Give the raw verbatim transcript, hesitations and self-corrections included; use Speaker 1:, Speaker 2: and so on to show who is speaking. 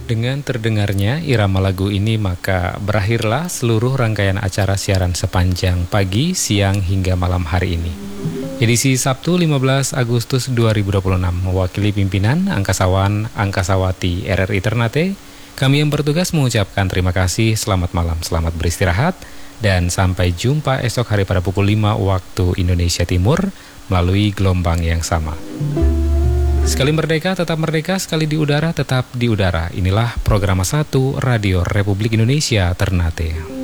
Speaker 1: Dengan terdengarnya irama lagu ini maka berakhirlah seluruh rangkaian acara siaran sepanjang pagi, siang hingga malam hari ini. Edisi Sabtu lima belas Agustus dua ribu dua puluh enam mewakili pimpinan Angkasawan Angkasawati R R I Ternate, kami yang bertugas mengucapkan terima kasih, selamat malam, selamat beristirahat, dan sampai jumpa esok hari pada pukul lima waktu Indonesia Timur melalui gelombang yang sama. Sekali merdeka, tetap merdeka, sekali di udara, tetap di udara. Inilah program satu Radio Republik Indonesia Ternate.